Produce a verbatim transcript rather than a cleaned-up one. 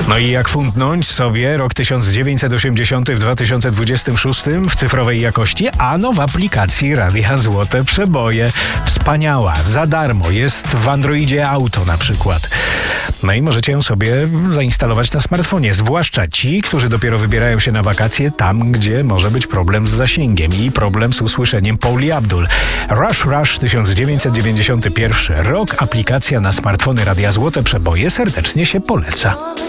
No i jak fundnąć sobie rok tysiąc dziewięćset osiemdziesiąty w dwa tysiące dwudziestym szóstym w cyfrowej jakości? Ano w aplikacji Radia Złote Przeboje. Wspaniała, za darmo, jest w Androidzie Auto na przykład. No i możecie ją sobie zainstalować na smartfonie, zwłaszcza ci, którzy dopiero wybierają się na wakacje tam, gdzie może być problem z zasięgiem i problem z usłyszeniem Pauli Abdul. Rush Rush tysiąc dziewięćset dziewięćdziesiąty pierwszy rok, aplikacja na smartfony Radia Złote Przeboje serdecznie się poleca.